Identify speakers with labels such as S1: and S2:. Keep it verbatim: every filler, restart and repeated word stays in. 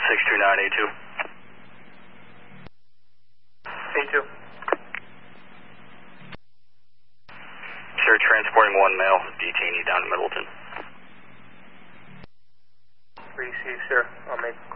S1: six two nine A two.
S2: A two.
S1: Sir, transporting one male detainee down to Middleton.
S2: Receive, sir. I'll make